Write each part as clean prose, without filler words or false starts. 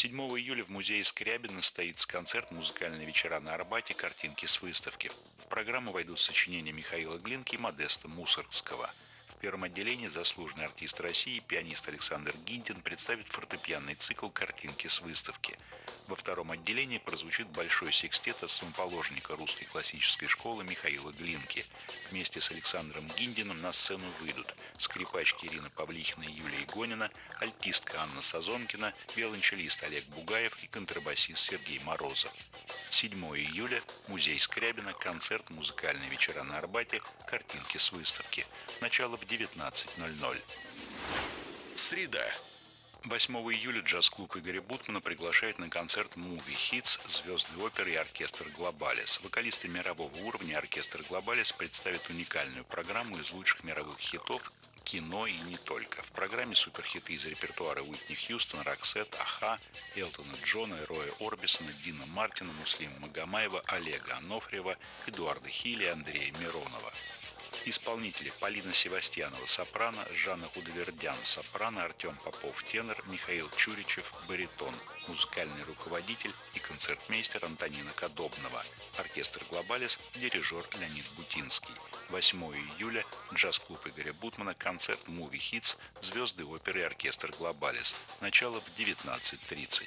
7 июля в музее Скрябина состоится концерт «Музыкальные вечера на Арбате. Картинки с выставки». В программу войдут сочинения Михаила Глинки и Модеста Мусоргского. В первом отделении заслуженный артист России, пианист Александр Гинтин представит фортепианный цикл «Картинки с выставки». Во втором отделении прозвучит большой секстет основоположника русской классической школы Михаила Глинки. Вместе с Александром Гиндиным на сцену выйдут скрипачки Ирина Павлихина и Юлия Игонина, альтистка Анна Сазонкина, виолончелист Олег Бугаев и контрабасист Сергей Морозов. 7 июля, музей Скрябина, концерт «Музыкальные вечера на Арбате. Картинки с выставки». Начало в 19:00. Среда. 8 июля джаз-клуб Игоря Бутмана приглашает на концерт «Movie Hits» звезды оперы и оркестр «Глобалис». Вокалисты мирового уровня оркестр «Глобалис» представят уникальную программу из лучших мировых хитов, кино и не только. В программе суперхиты из репертуара Уитни Хьюстон, Роксет, Аха, Элтона Джона, Роя Орбисона, Дина Мартина, Муслима Магомаева, Олега Анофриева, Эдуарда Хилли и Андрея Миронова. Исполнители: Полина Севастьянова, сопрано, Жанна Худовердян, сопрано, Артем Попов, тенор, Михаил Чуричев, баритон, музыкальный руководитель и концертмейстер Антонина Кадобнова, оркестр «Глобалис», дирижер Леонид Бутинский. 8 июля, джаз-клуб Игоря Бутмана, концерт «Movie Hits», звезды оперы и оркестр «Глобалис». Начало в 19:30.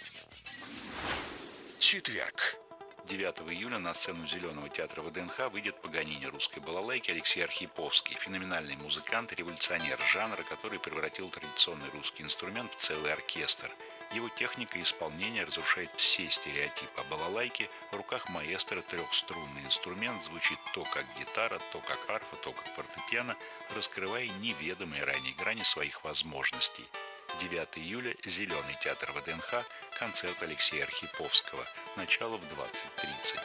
Четверг. 9 июля на сцену Зеленого театра ВДНХ выйдет Паганини русской балалайки Алексей Архиповский, феноменальный музыкант и революционер жанра, который превратил традиционный русский инструмент в целый оркестр. Его техника и исполнение разрушает все стереотипы. А балалайки в руках маэстро трехструнный инструмент звучит то как гитара, то как арфа, то как фортепиано, раскрывая неведомые ранее грани своих возможностей. 9 июля, Зеленый театр ВДНХ, концерт Алексея Архиповского. Начало в 20:30.